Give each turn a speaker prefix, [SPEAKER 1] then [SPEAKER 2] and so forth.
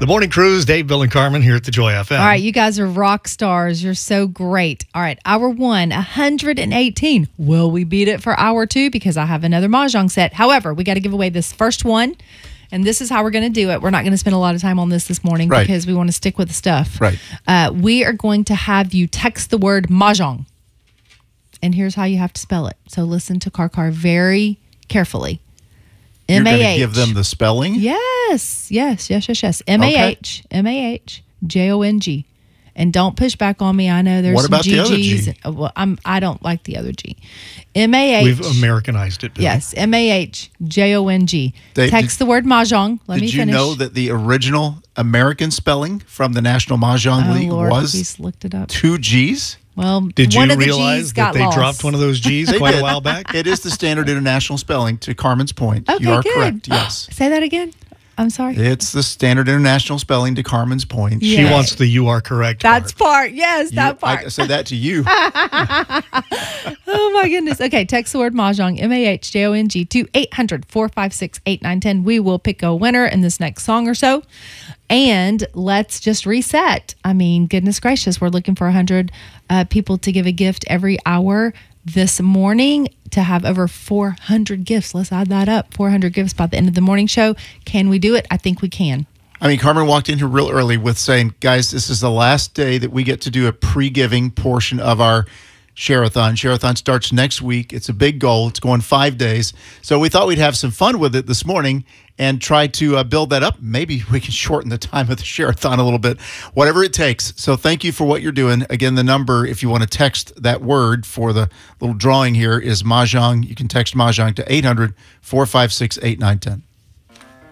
[SPEAKER 1] The Morning Cruise, Dave, Bill, and Carmen here at the Joy FM.
[SPEAKER 2] All right, you guys are rock stars. You're so great. All right, hour one, 118. Will we beat it for hour two? Because I have another Mahjong set. However, we got to give away this first one, and this is how we're going to do it. We're not going to spend a lot of time on this morning because we want to stick with the stuff.
[SPEAKER 3] Right.
[SPEAKER 2] We are going to have you text the word Mahjong, and here's how you have to spell it. So listen to Car very carefully.
[SPEAKER 3] You're
[SPEAKER 2] M-A-H.
[SPEAKER 3] going to give them the spelling?
[SPEAKER 2] Yes. M-A-H-J-O-N-G. And don't push back on me. I know there's
[SPEAKER 3] what
[SPEAKER 2] some
[SPEAKER 3] about
[SPEAKER 2] GGs.
[SPEAKER 3] the other G?
[SPEAKER 2] Well, I don't like the other G. M-A-H.
[SPEAKER 1] We've Americanized it, Bill.
[SPEAKER 2] Yes, M-A-H-J-O-N-G.
[SPEAKER 3] Dave,
[SPEAKER 2] Text the word Mahjong. Let me
[SPEAKER 3] Did you
[SPEAKER 2] finish.
[SPEAKER 3] know that the original American spelling from the National Mahjong League
[SPEAKER 2] Lord,
[SPEAKER 3] was
[SPEAKER 2] please looked it up.
[SPEAKER 3] 2 G's?
[SPEAKER 2] Well,
[SPEAKER 1] Did
[SPEAKER 2] one
[SPEAKER 1] you
[SPEAKER 2] of the
[SPEAKER 1] realize
[SPEAKER 2] G's
[SPEAKER 1] that
[SPEAKER 2] got
[SPEAKER 1] they
[SPEAKER 2] lost.
[SPEAKER 1] dropped one of those G's
[SPEAKER 3] They
[SPEAKER 1] quite
[SPEAKER 3] did.
[SPEAKER 1] a while back?
[SPEAKER 3] It is the standard international spelling, to Carmen's point.
[SPEAKER 2] Okay,
[SPEAKER 3] you are
[SPEAKER 2] good.
[SPEAKER 3] correct, yes.
[SPEAKER 2] Say that again. I'm sorry.
[SPEAKER 3] It's the standard international spelling, to Carmen's point.
[SPEAKER 2] Yeah.
[SPEAKER 1] She wants the "you are correct"
[SPEAKER 2] That's
[SPEAKER 1] part.
[SPEAKER 2] Yes, that part.
[SPEAKER 3] I said that to you.
[SPEAKER 2] Oh, my goodness. Okay, text the word Mahjong, M-A-H-J-O-N-G, to 800-456-8910. We will pick a winner in this next song or so. And let's just reset. I mean, goodness gracious, we're looking for 100 people to give a gift every hour this morning to have over 400 gifts. Let's add that up. 400 gifts by the end of the morning show. Can we do it? I think we can.
[SPEAKER 3] I mean, Carmen walked in here real early with saying, guys, this is the last day that we get to do a pre-giving portion of our Share-a-thon. Share-a-thon starts next week. It's a big goal. It's going 5 days. So we thought we'd have some fun with it this morning and try to build that up. Maybe we can shorten the time of the Share-a-thon a little bit, whatever it takes. So thank you for what you're doing. Again, the number, if you want to text that word for the little drawing here, is Mahjong. You can text Mahjong to 800-456-8910.